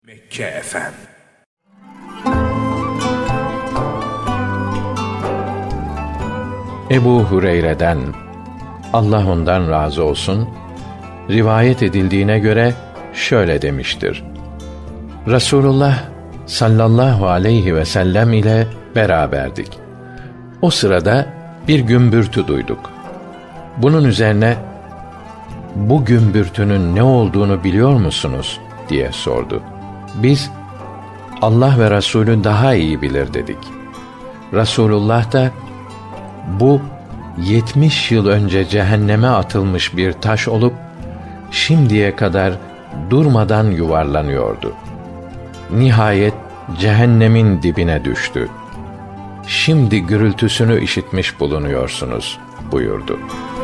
Mekke FM. Ebu Hureyre'den, Allah ondan razı olsun, rivayet edildiğine göre şöyle demiştir: Resulullah sallallahu aleyhi ve sellem ile beraberdik. O sırada bir gümbürtü duyduk. Bunun üzerine, "Bu gümbürtünün ne olduğunu biliyor musunuz?" diye sordu. Biz, "Allah ve Resulü daha iyi bilir." dedik. Resulullah da, "Bu 70 yıl önce cehenneme atılmış bir taş olup şimdiye kadar durmadan yuvarlanıyordu. Nihayet cehennemin dibine düştü. Şimdi gürültüsünü işitmiş bulunuyorsunuz." buyurdu.